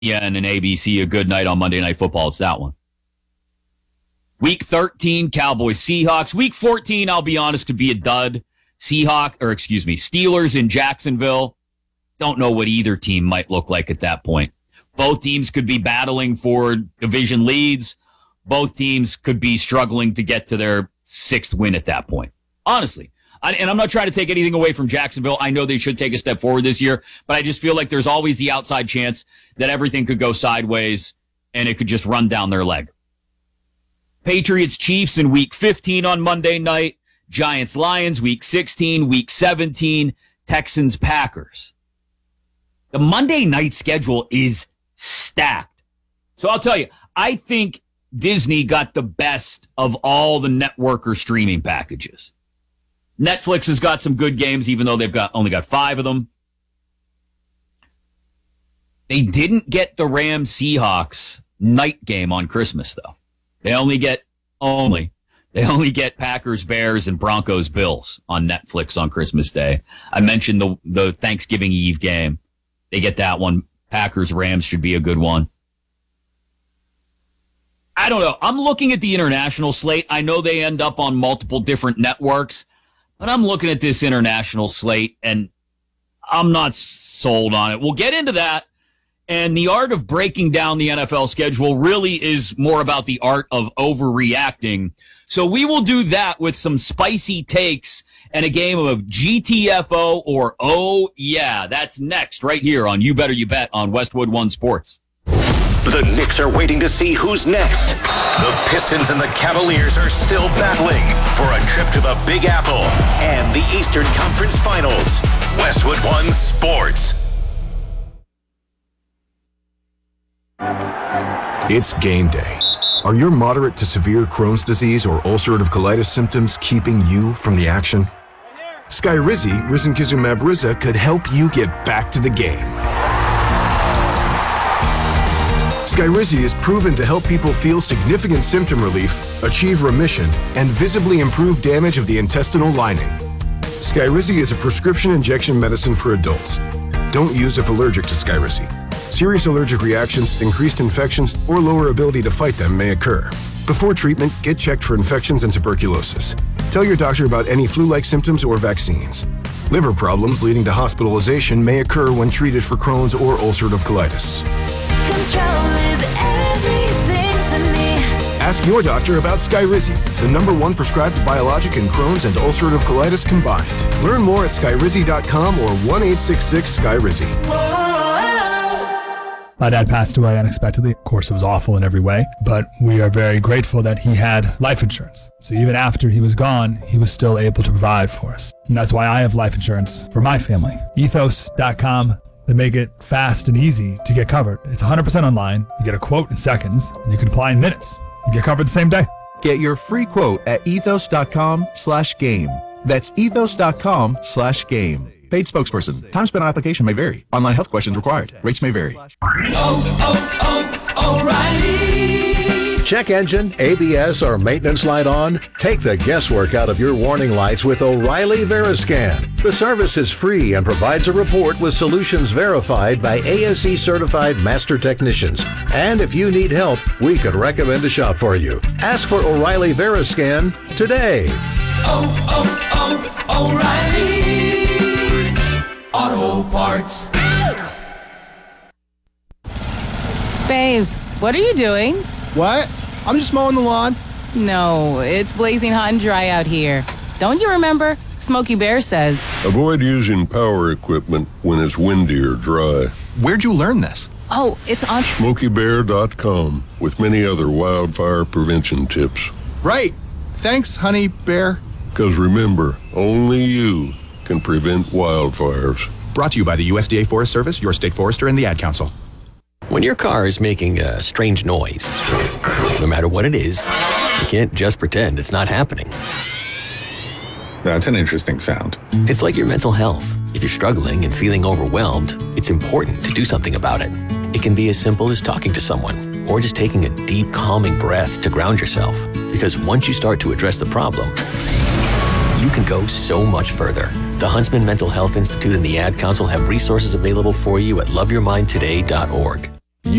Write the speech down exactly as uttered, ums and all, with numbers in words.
N and A B C a good night on Monday Night Football. It's that one. Week thirteen, Cowboys, Seahawks. Week fourteen, I'll be honest, could be a dud. Seahawks, or excuse me, Steelers in Jacksonville. Don't know what either team might look like at that point. Both teams could be battling for division leads. Both teams could be struggling to get to their sixth win at that point. Honestly. I, and I'm not trying to take anything away from Jacksonville. I know they should take a step forward this year, but I just feel like there's always the outside chance that everything could go sideways and it could just run down their leg. Patriots, Chiefs in week fifteen on Monday night. Giants, Lions, week sixteen, week seventeen, Texans, Packers. The Monday night schedule is stacked. So I'll tell you, I think Disney got the best of all the network or streaming packages. Netflix has got some good games, even though they've got only got five of them. They didn't get the Rams Seahawks night game on Christmas, though. They only get only they only get Packers, Bears, and Broncos, Bills on Netflix on Christmas Day. I mentioned the the Thanksgiving Eve game. They get that one. Packers, Rams should be a good one. I don't know. I'm looking at the international slate. I know they end up on multiple different networks, but I'm looking at this international slate, and I'm not sold on it. We'll get into that. And the art of breaking down the N F L schedule really is more about the art of overreacting. So we will do that with some spicy takes and a game of G T F O or Oh Yeah. That's next right here on You Better You Bet on Westwood One Sports. The Knicks are waiting to see who's next. The Pistons and the Cavaliers are still battling for a trip to the Big Apple and the Eastern Conference Finals. Westwood One Sports. It's game day. Are your moderate to severe Crohn's disease or ulcerative colitis symptoms keeping you from the action? Skyrizi, risankizumab Riza, could help you get back to the game. Skyrizi is proven to help people feel significant symptom relief, achieve remission, and visibly improve damage of the intestinal lining. Skyrizi is a prescription injection medicine for adults. Don't use if allergic to Skyrizi. Serious allergic reactions, increased infections, or lower ability to fight them may occur. Before treatment, get checked for infections and tuberculosis. Tell your doctor about any flu-like symptoms or vaccines. Liver problems leading to hospitalization may occur when treated for Crohn's or ulcerative colitis. Control is everything to me. Ask your doctor about Skyrizi, the number one prescribed biologic in Crohn's and ulcerative colitis combined. Learn more at skyrizi dot com or one eight six six Skyrizi. My dad passed away unexpectedly. Of course, it was awful in every way, but we are very grateful that he had life insurance. So even after he was gone, he was still able to provide for us. And that's why I have life insurance for my family. ethos dot com. They make it fast and easy to get covered. It's one hundred percent online. You get a quote in seconds, and you can apply in minutes. You get covered the same day. Get your free quote at ethos dot com slash game. That's ethos dot com slash game. Paid spokesperson. Time spent on application may vary. Online health questions required. Rates may vary. Oh, oh, oh, O'Reilly. Check engine, A B S, or maintenance light on? Take the guesswork out of your warning lights with O'Reilly Veriscan. The service is free and provides a report with solutions verified by A S E certified master technicians. And if you need help, we could recommend a shop for you. Ask for O'Reilly Veriscan today. Oh, oh, oh, O'Reilly Auto Parts. Babes, what are you doing? What? I'm just mowing the lawn. No, it's blazing hot and dry out here. Don't you remember? Smokey Bear says. Avoid using power equipment when it's windy or dry. Where'd you learn this? Oh, it's on smokey bear dot com with many other wildfire prevention tips. Right. Thanks, honey bear. Because remember, only you can prevent wildfires. Brought to you by the U S D A Forest Service, your state forester, and the Ad Council. When your car is making a strange noise, no matter what it is, you can't just pretend it's not happening. That's an interesting sound. It's like your mental health. If you're struggling and feeling overwhelmed, it's important to do something about it. It can be as simple as talking to someone or just taking a deep, calming breath to ground yourself. Because once you start to address the problem, you can go so much further. The Huntsman Mental Health Institute and the Ad Council have resources available for you at love your mind today dot org.